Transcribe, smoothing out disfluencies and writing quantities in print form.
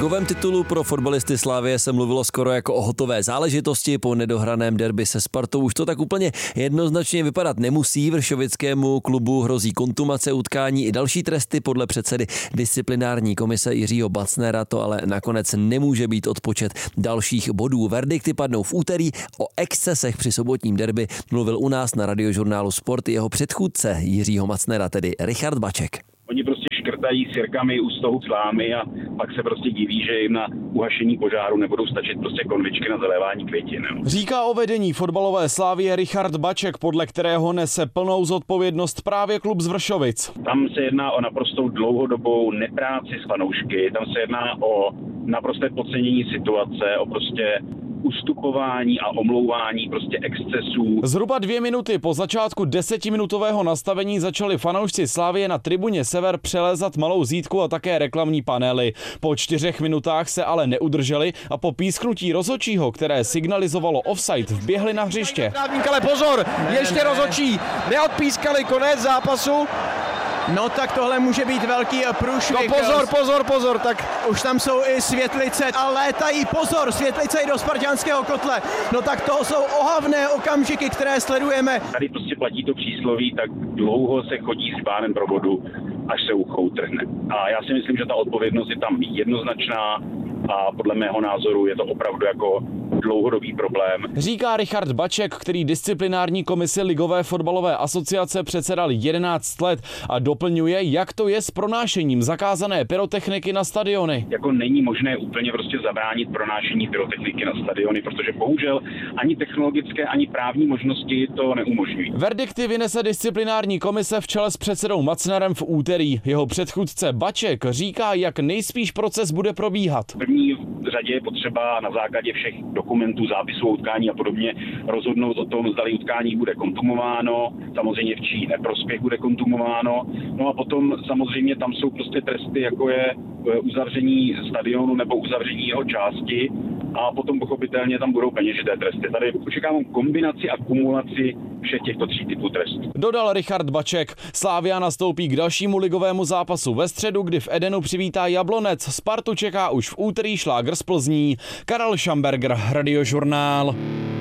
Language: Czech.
ligovém titulu pro fotbalisty Slavie se mluvilo skoro jako o hotové záležitosti. Po nedohraném derby se Spartou už to tak úplně jednoznačně vypadat nemusí. Vršovickému klubu hrozí kontumace utkání i další tresty. Podle předsedy disciplinární komise Jiřího Bacnera to ale nakonec nemůže být odpočet dalších bodů. Verdikty padnou v úterý. O excesech při sobotním derby mluvil u nás na Radiožurnálu Sport jeho předchůdce Jiřího Bacnera, tedy Richard Baček. Oni prostě škrtají sirkami u stohu slámy a pak se prostě diví, že jim na uhašení požáru nebudou stačit prostě konvičky na zalévání květin. Říká o vedení fotbalové Slavie Richard Baček, podle kterého nese plnou zodpovědnost právě klub z Vršovic. Tam se jedná o naprostou dlouhodobou nepráci s fanoušky, tam se jedná o naprosté podcenění situace, o prostě ustupování a omlouvání prostě excesů. Zhruba 2 minuty po začátku 10minutového nastavení začali fanoušci Slavie na tribuně Sever přelézat malou zítku a také reklamní panely. Po 4 minutách se ale neudrželi a po písknutí rozhodčího, které signalizovalo offside, vběhli na hřiště. Ale pozor, ještě rozhodčí, neodpískali, konec zápasu. No tak tohle může být velký průšvih. No pozor, tak už tam jsou i světlice a létají, pozor, světlice i do spartanského kotle. No tak to jsou ohavné okamžiky, které sledujeme. Tady prostě platí to přísloví, tak dlouho se chodí s pánem pro vodu, až se ucho utrhne. A já si myslím, že ta odpovědnost je tam jednoznačná a podle mého názoru je to opravdu jako dlouhodobý problém. Říká Richard Baček, který disciplinární komisi Ligové fotbalové asociace předsedal 11 let a doplňuje, jak to je s pronášením zakázané pyrotechniky na stadiony. Jako není možné úplně prostě zabránit pronášení pyrotechniky na stadiony, protože bohužel ani technologické, ani právní možnosti to neumožňují. Verdikty vynese disciplinární komise v čele s předsedou Bacnerem v úterý. Jeho předchůdce Baček říká, jak nejspíš proces bude probíhat. V první řadě je potřeba na základě všech dokumentů, zápisů utkání a podobně rozhodnout o tom, zda utkání bude kontumováno, samozřejmě v čí neprospěch bude kontumováno. No a potom samozřejmě tam jsou prostě tresty, jako je uzavření stadionu nebo uzavření jeho části a potom pochopitelně tam budou peněžité tresty. Tady očekávám kombinaci a kumulaci všech těchto 3 typů trestů. Dodal Richard Baček. Slavia nastoupí k dalšímu ligovému zápasu ve středu, kdy v Edenu přivítá Jablonec. Spartu čeká už v úterý šlágr z Plzní. Karel Šamberger, Radiožurnál.